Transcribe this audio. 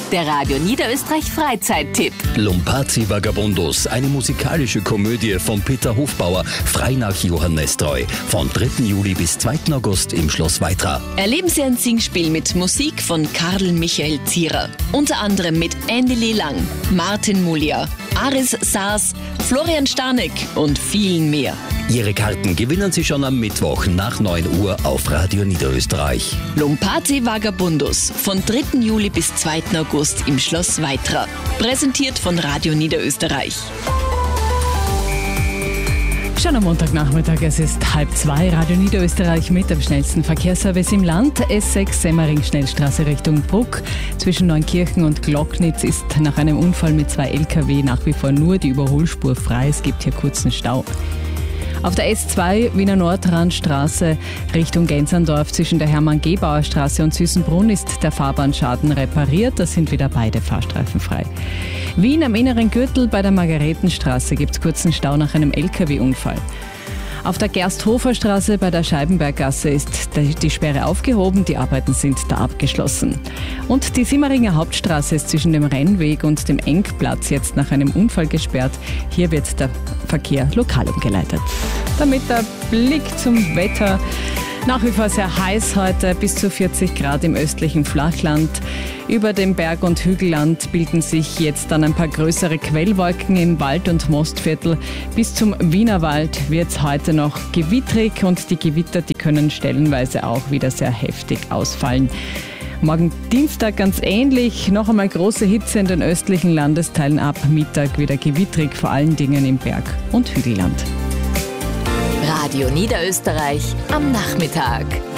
Der Radio Niederösterreich Freizeittipp. Lumpazzi Vagabundus, eine musikalische Komödie von Peter Hofbauer, frei nach Johann Nestroy. Von 3. Juli bis 2. August im Schloss Weitra. Erleben Sie ein Singspiel mit Musik von Karl Michael Zierer. Unter anderem mit Andy Lee Lang, Martin Mulia, Aris Saas, Florian Stanek und vielen mehr. Ihre Karten gewinnen Sie schon am Mittwoch nach 9 Uhr auf Radio Niederösterreich. Lumpazzi Vagabundus von 3. Juli bis 2. August im Schloss Weitra. Präsentiert von Radio Niederösterreich. Schon am Montagnachmittag, es ist 1:30, Radio Niederösterreich mit dem schnellsten Verkehrsservice im Land. S6 Semmering-Schnellstraße Richtung Bruck. Zwischen Neunkirchen und Glocknitz ist nach einem Unfall mit 2 LKW nach wie vor nur die Überholspur frei. Es gibt hier kurzen Stau. Auf der S2 Wiener Nordrandstraße Richtung Gänserndorf zwischen der Hermann-Gebauer-Straße und Süßenbrunn ist der Fahrbahnschaden repariert. Da sind wieder beide Fahrstreifen frei. Wien am inneren Gürtel bei der Margaretenstraße gibt es kurzen Stau nach einem LKW-Unfall. Auf der Gersthofer-Straße bei der Scheibenberggasse ist die Sperre aufgehoben, die Arbeiten sind da abgeschlossen. Und die Simmeringer Hauptstraße ist zwischen dem Rennweg und dem Engplatz jetzt nach einem Unfall gesperrt. Hier wird der Verkehr lokal umgeleitet. Damit der Blick zum Wetter. Nach wie vor sehr heiß heute, bis zu 40 Grad im östlichen Flachland. Über dem Berg- und Hügelland bilden sich jetzt dann ein paar größere Quellwolken im Wald- und Mostviertel. Bis zum Wienerwald wird es heute noch gewittrig und die Gewitter, die können stellenweise auch wieder sehr heftig ausfallen. Morgen Dienstag ganz ähnlich, noch einmal große Hitze in den östlichen Landesteilen, ab Mittag wieder gewittrig, vor allen Dingen im Berg- und Hügelland. Radio Niederösterreich am Nachmittag.